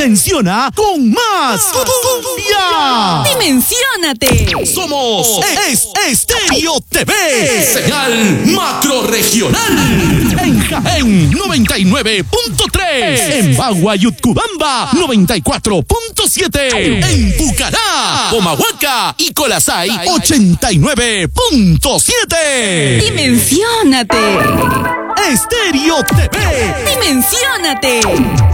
Dimensiona con más cumbia. ¡Dimensiónate! Somos Estéreo TV. Señal macrorregional. En Jaén, 99.3. En Bagua y Utcubamba, 94.7. En Pucará, Comahuaca y Colasay, 89.7. ¡Dimensiónate! Estéreo TV. ¡Dimensiónate!